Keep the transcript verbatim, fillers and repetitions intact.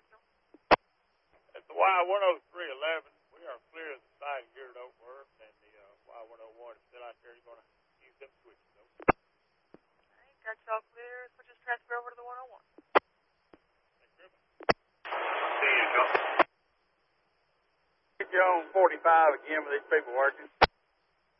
At the Y one oh three eleven, we are clear of the site here at Oakworth, and the uh, Y one oh one is still out there. You're going to use them switches, though. All right, got you all clear. Switches transfer over to the one oh one. Thank you very much. See you, Joe. Get you on forty-five again with these people working.